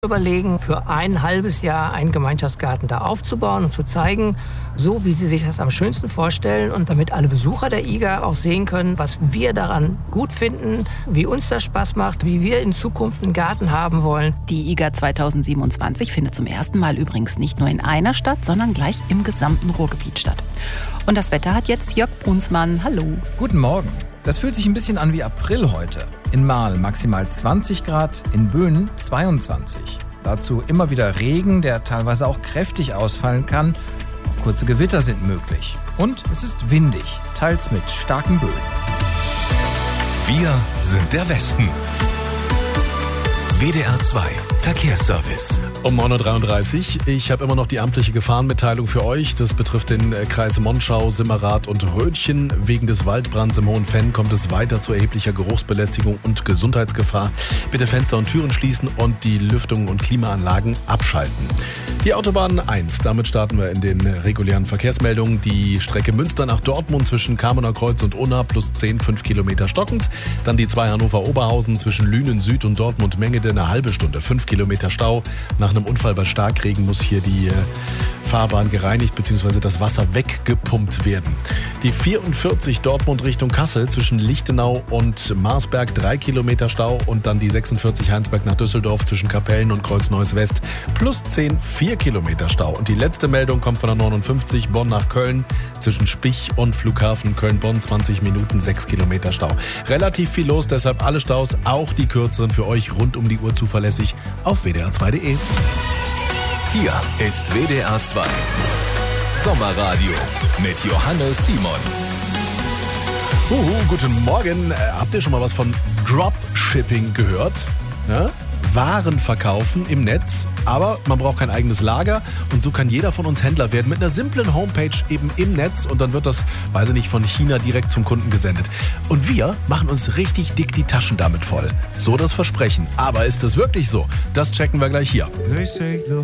überlegen, für ein halbes Jahr einen Gemeinschaftsgarten da aufzubauen und zu zeigen, so wie sie sich das am schönsten vorstellen und damit alle Besucher der IGA auch sehen können, was wir daran gut finden, wie uns das Spaß macht, wie wir in Zukunft einen Garten haben wollen. Die IGA 2027 findet zum ersten Mal übrigens nicht nur in einer Stadt, sondern gleich im gesamten Ruhrgebiet statt. Und das Wetter hat jetzt Jörg Brunsmann. Hallo. Guten Morgen. Das fühlt sich ein bisschen an wie April heute. In Marl maximal 20 Grad, in Böen 22. Dazu immer wieder Regen, der teilweise auch kräftig ausfallen kann. Auch kurze Gewitter sind möglich. Und es ist windig, teils mit starken Böen. Wir sind der Westen. WDR 2 Verkehrsservice. Um 9.33 Uhr. Ich habe immer noch die amtliche Gefahrenmitteilung für euch. Das betrifft den Kreis Monschau, Simmerath und Rötchen. Wegen des Waldbrands im Hohen Venn kommt es weiter zu erheblicher Geruchsbelästigung und Gesundheitsgefahr. Bitte Fenster und Türen schließen und die Lüftungen und Klimaanlagen abschalten. Die Autobahn 1, damit starten wir in den regulären Verkehrsmeldungen. Die Strecke Münster nach Dortmund zwischen Kamener Kreuz und Unna plus 10, 5 Kilometer stockend. Dann die 2 Hannover-Oberhausen zwischen Lünen Süd und Dortmund-Mengede eine halbe Stunde, 5 Kilometer Stau. Nach einem Unfall bei Starkregen muss hier die Fahrbahn gereinigt bzw. das Wasser weggepumpt werden. Die 44 Dortmund Richtung Kassel zwischen Lichtenau und Marsberg 3 Kilometer Stau und dann die 46 Heinsberg nach Düsseldorf zwischen Kapellen und Kreuz-Neues West plus 10, 4 Kilometer Stau. Und die letzte Meldung kommt von der 59 Bonn nach Köln zwischen Spich und Flughafen Köln-Bonn 20 Minuten, 6 Kilometer Stau. Relativ viel los, deshalb alle Staus, auch die kürzeren für euch rund um die Uhr zuverlässig auf wdr2.de. Hier ist WDR 2 Sommerradio mit Johannes Simon. Guten Morgen. Habt ihr schon mal was von Dropshipping gehört? Ja? Waren verkaufen im Netz, aber man braucht kein eigenes Lager und so kann jeder von uns Händler werden mit einer simplen Homepage eben im Netz und dann wird das, weiß ich nicht, von China direkt zum Kunden gesendet. Und wir machen uns richtig dick die Taschen damit voll. So das Versprechen. Aber ist das wirklich so? Das checken wir gleich hier.